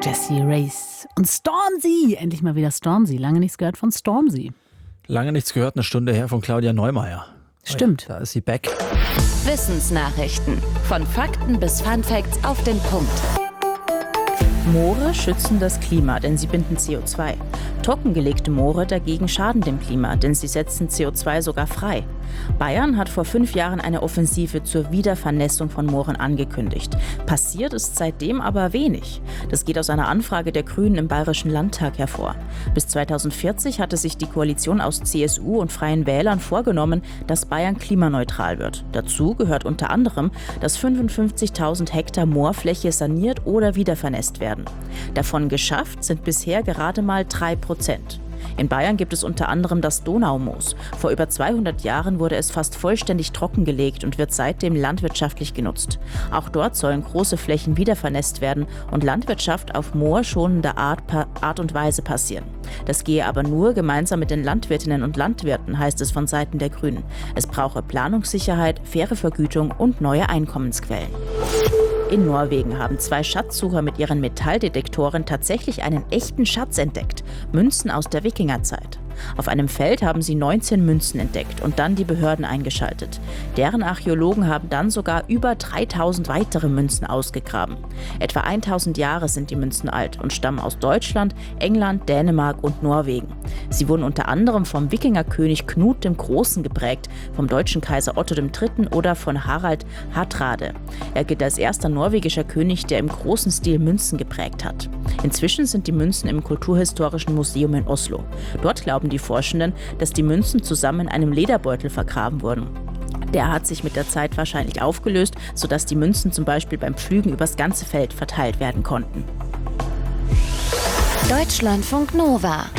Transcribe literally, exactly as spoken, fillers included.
Jessie Race und Stormzy. Endlich mal wieder Stormzy. Lange nichts gehört von Stormzy. Lange nichts gehört, eine Stunde her von Claudia Neumeier. Stimmt. Oh ja, da ist sie back. Wissensnachrichten. Von Fakten bis Funfacts auf den Punkt. Moore schützen das Klima, denn sie binden C O zwei. Trockengelegte Moore dagegen schaden dem Klima, denn sie setzen C O zwei sogar frei. Bayern hat vor fünf Jahren eine Offensive zur Wiedervernässung von Mooren angekündigt. Passiert ist seitdem aber wenig. Das geht aus einer Anfrage der Grünen im Bayerischen Landtag hervor. Bis zweitausendvierzig hatte sich die Koalition aus C S U und Freien Wählern vorgenommen, dass Bayern klimaneutral wird. Dazu gehört unter anderem, dass fünfundfünfzigtausend Hektar Moorfläche saniert oder wiedervernässt werden. Davon geschafft sind bisher gerade mal drei Prozent. In Bayern gibt es unter anderem das Donaumoos. Vor über zweihundert Jahren wurde es fast vollständig trockengelegt und wird seitdem landwirtschaftlich genutzt. Auch dort sollen große Flächen wiedervernässt werden und Landwirtschaft auf moorschonende Art, Art und Weise passieren. Das gehe aber nur gemeinsam mit den Landwirtinnen und Landwirten, heißt es von Seiten der Grünen. Es brauche Planungssicherheit, faire Vergütung und neue Einkommensquellen. In Norwegen haben zwei Schatzsucher mit ihren Metalldetektoren tatsächlich einen echten Schatz entdeckt. Münzen aus der Wikingerzeit. Auf einem Feld haben sie neunzehn Münzen entdeckt und dann die Behörden eingeschaltet. Deren Archäologen haben dann sogar über dreitausend weitere Münzen ausgegraben. Etwa tausend Jahre sind die Münzen alt und stammen aus Deutschland, England, Dänemark und Norwegen. Sie wurden unter anderem vom Wikingerkönig Knut dem Großen geprägt, vom deutschen Kaiser Otto der Dritte oder von Harald Hardrade. Er gilt als erster norwegischer König, der im großen Stil Münzen geprägt hat. Inzwischen sind die Münzen im Kulturhistorischen Museum in Oslo. Dort glauben die Forschenden, dass die Münzen zusammen in einem Lederbeutel vergraben wurden. Der hat sich mit der Zeit wahrscheinlich aufgelöst, sodass die Münzen zum Beispiel beim Pflügen übers ganze Feld verteilt werden konnten. Deutschlandfunk Nova.